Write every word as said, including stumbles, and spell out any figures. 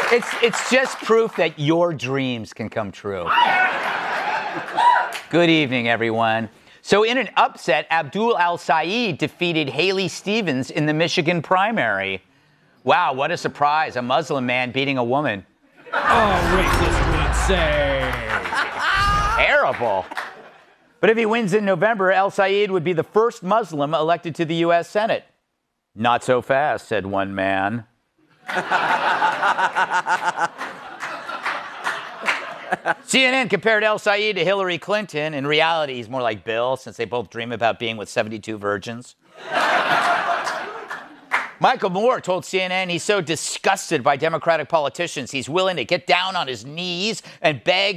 It's, it's just proof that your dreams can come true. Good evening, everyone. So in an upset, Abdul Al-Sayed defeated Haley Stevens in the Michigan primary. Wow, what a surprise. A Muslim man beating a woman. Oh, racist Lindsay. Terrible. But if he wins in November, Al-Sayed would be the first Muslim elected to the U S Senate. Not so fast, said one man. C N N compared Al-Sayed to Hillary Clinton. In reality, he's more like Bill, since they both dream about being with seventy-two virgins. Michael Moore told C N N he's so disgusted by Democratic politicians, he's willing to get down on his knees and beg